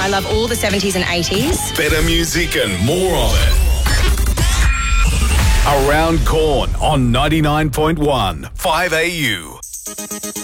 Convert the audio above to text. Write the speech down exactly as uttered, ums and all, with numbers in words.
I love all the seventies and eighties. Better music and more of it. Around Corn on ninety-nine point one, five A U.